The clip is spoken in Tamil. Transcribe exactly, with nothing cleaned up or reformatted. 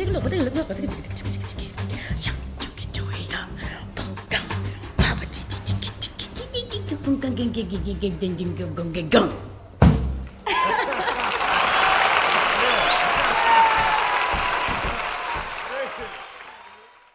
지금 너보다 일로 나가 지금 지금 지금 지금 지금 저기 저기다 펑강 바바지지지지지지지지 펑강 갱갱갱갱갱갱갱갱갱